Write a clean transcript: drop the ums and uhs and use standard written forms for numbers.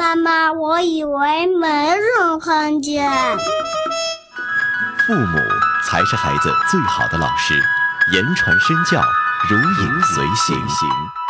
妈妈，我以为没人看见。 父母才是孩子最好的老师，言传身教，如影随形。